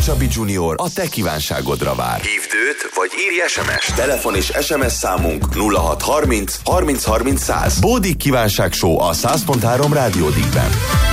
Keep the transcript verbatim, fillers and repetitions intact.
Csabi Junior a te kívánságodra vár. Hívd őt, vagy írj es em es. Telefon és es em es számunk nulla hat harminc harminc harminc száz. Bódik kívánság show a száz pont három Rádió Díjben.